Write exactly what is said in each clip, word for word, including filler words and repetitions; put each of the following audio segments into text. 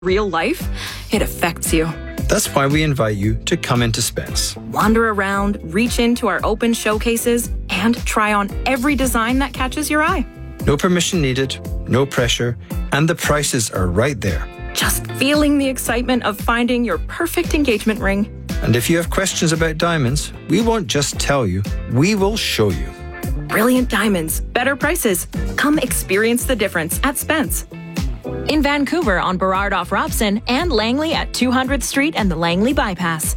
real life, it affects you. That's why we invite you to come into Spence. Wander around, reach into our open showcases, and try on every design that catches your eye. No permission needed, no pressure, and the prices are right there. Just feeling the excitement of finding your perfect engagement ring. And if you have questions about diamonds, we won't just tell you, we will show you. Brilliant diamonds, better prices. Come experience the difference at Spence. In Vancouver on Burrard off Robson and Langley at two hundredth Street and the Langley Bypass.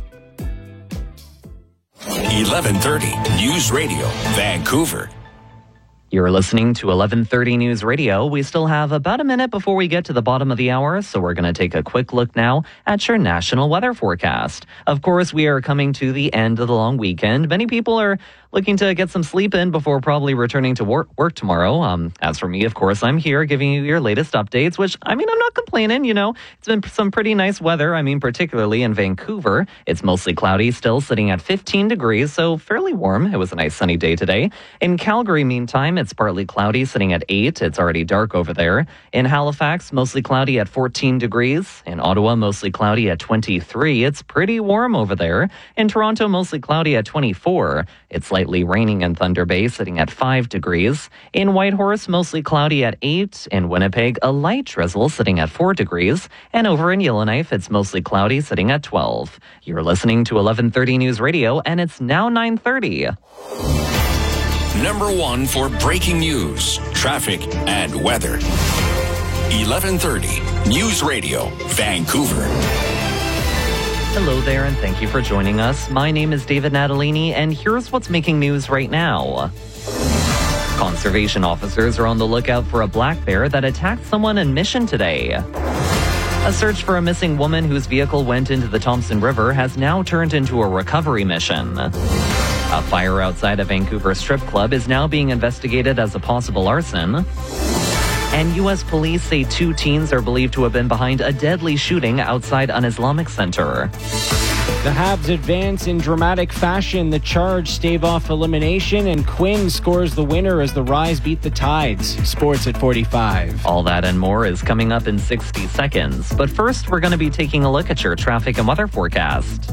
eleven thirty News Radio, Vancouver. You're listening to eleven thirty News Radio. We still have about a minute before we get to the bottom of the hour, so we're going to take a quick look now at your national weather forecast. Of course, we are coming to the end of the long weekend. Many people are looking to get some sleep in before probably returning to work, work tomorrow. Um, as for me, of course, I'm here giving you your latest updates, which, I mean, I'm not complaining, you know. It's been some pretty nice weather. I mean, particularly in Vancouver. It's mostly cloudy, still sitting at fifteen degrees, so fairly warm. It was a nice sunny day today. In Calgary, meantime, it's partly cloudy, sitting at eight. It's already dark over there. In Halifax, mostly cloudy at fourteen degrees. In Ottawa, mostly cloudy at twenty-three. It's pretty warm over there. In Toronto, mostly cloudy at twenty-four. It's lightly raining in Thunder Bay, sitting at five degrees. In Whitehorse, mostly cloudy at eight. In Winnipeg, a light drizzle, sitting at four degrees. And over in Yellowknife, it's mostly cloudy, sitting at twelve. You're listening to eleven thirty News Radio, and it's now nine thirty. Number one for breaking news, traffic, and weather. eleven thirty News Radio, Vancouver. Hello there, and thank you for joining us. My name is David Natalini, and here's what's making news right now. Conservation officers are on the lookout for a black bear that attacked someone in Mission today. A search for a missing woman whose vehicle went into the Thompson River has now turned into a recovery mission. A fire outside a Vancouver strip club is now being investigated as a possible arson. And U S police say two teens are believed to have been behind a deadly shooting outside an Islamic center. The Habs advance in dramatic fashion. The Charge stave off elimination, and Quinn scores the winner as the Rise beat the Tides. Sports at forty-five. All that and more is coming up in sixty seconds. But first, we're going to be taking a look at your traffic and weather forecast.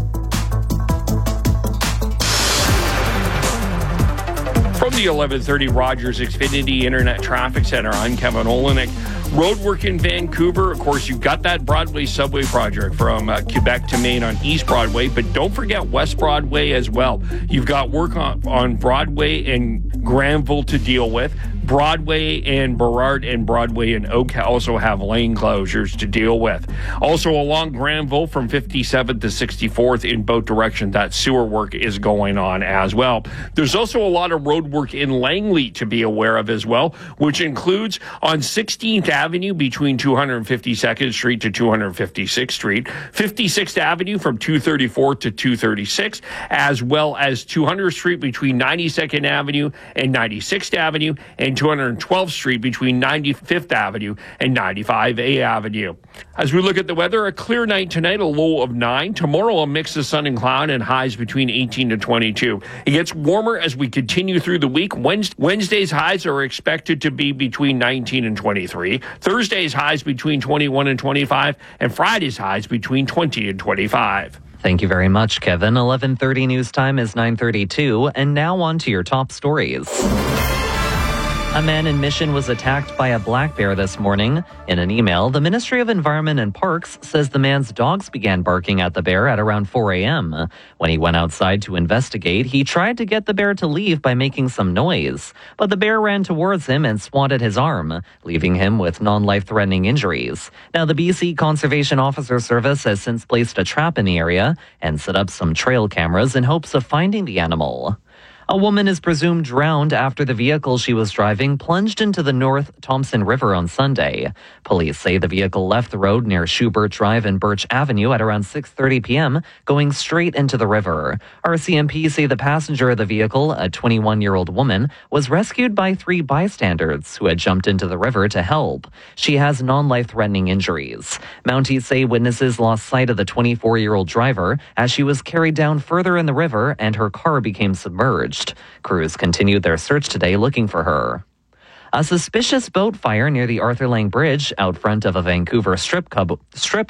From the eleven thirty Rogers Xfinity Internet Traffic Center, I'm Kevin Olenek. Roadwork in Vancouver. Of course, you've got that Broadway subway project from uh, Quebec to Maine on East Broadway, but don't forget West Broadway as well. You've got work on, on Broadway and Granville to deal with. Broadway and Burrard and Broadway and Oak also have lane closures to deal with. Also along Granville from fifty-seventh to sixty-fourth in both directions, that sewer work is going on as well. There's also a lot of road work in Langley to be aware of as well, which includes on sixteenth Avenue between two hundred fifty-second Street to two hundred fifty-sixth Street, fifty-sixth Avenue from two thirty-fourth to two thirty-sixth, as well as two hundredth Street between ninety-second Avenue and ninety-sixth Avenue, and two hundred twelfth Street between ninety-fifth Avenue and ninety-five A Avenue. As we look at the weather, a clear night tonight, a low of nine. Tomorrow, a mix of sun and cloud and highs between eighteen to twenty-two. It gets warmer as we continue through the week. Wednesday's highs are expected to be between nineteen and twenty-three. Thursday's highs between twenty-one and twenty-five. And Friday's highs between twenty and twenty-five. Thank you very much, Kevin. eleven thirty news time is nine thirty-two. And now on to your top stories. A man in Mission was attacked by a black bear this morning. In an email, the Ministry of Environment and Parks says the man's dogs began barking at the bear at around four a.m. When he went outside to investigate, he tried to get the bear to leave by making some noise. But the bear ran towards him and swatted his arm, leaving him with non-life-threatening injuries. Now, the B C Conservation Officer Service has since placed a trap in the area and set up some trail cameras in hopes of finding the animal. A woman is presumed drowned after the vehicle she was driving plunged into the North Thompson River on Sunday. Police say the vehicle left the road near Schubert Drive and Birch Avenue at around six thirty p.m., going straight into the river. R C M P say the passenger of the vehicle, a twenty-one-year-old woman, was rescued by three bystanders who had jumped into the river to help. She has non-life-threatening injuries. Mounties say witnesses lost sight of the twenty-four-year-old driver as she was carried down further in the river and her car became submerged. Crews continued their search today looking for her. A suspicious boat fire near the Arthur Lang Bridge out front of a Vancouver strip club, strip